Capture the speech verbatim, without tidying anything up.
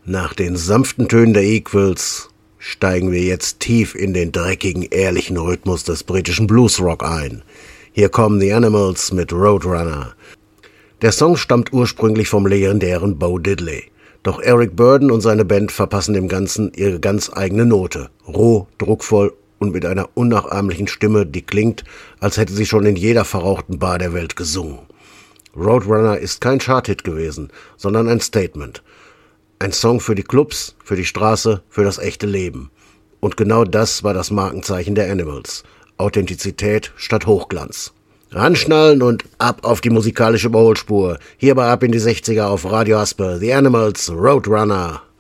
Nach den sanften Tönen der Equals steigen wir jetzt tief in den dreckigen, ehrlichen Rhythmus des britischen Bluesrock ein. Hier kommen The Animals mit Roadrunner. Der Song stammt ursprünglich vom legendären Bo Diddley. Doch Eric Burdon und seine Band verpassen dem Ganzen ihre ganz eigene Note. Roh, druckvoll und mit einer unnachahmlichen Stimme, die klingt, als hätte sie schon in jeder verrauchten Bar der Welt gesungen. Roadrunner ist kein Charthit gewesen, sondern ein Statement. Ein Song für die Clubs, für die Straße, für das echte Leben. Und genau das war das Markenzeichen der Animals. Authentizität statt Hochglanz. Ranschnallen und ab auf die musikalische Überholspur. Hierbei ab in die sechziger auf Radio Aspe. The Animals, Roadrunner.